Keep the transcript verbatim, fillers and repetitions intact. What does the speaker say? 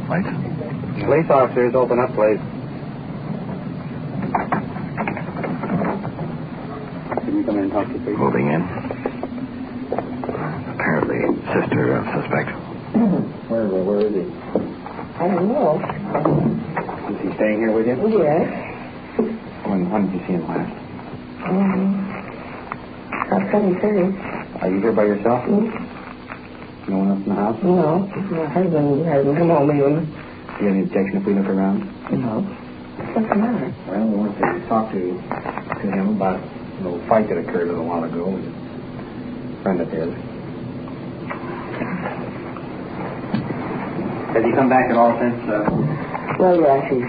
Lights? Police officers, open up, please. Can you come in and talk to you, please? Moving in. Apparently, sister of suspect. Where, where, where is he? I don't know. Is he staying here with you? Yes. When, when did you see him last? Um, about seven thirty. Are you here by yourself? Mm-hmm. No one else in the house? No. My husband hasn't come home even. Do you have any objection if we look around? No. What's the matter? Well, we want to talk to, to him about a little fight that occurred a little while ago with a friend of his. Has he come back at all since? Uh... Well, yes, he's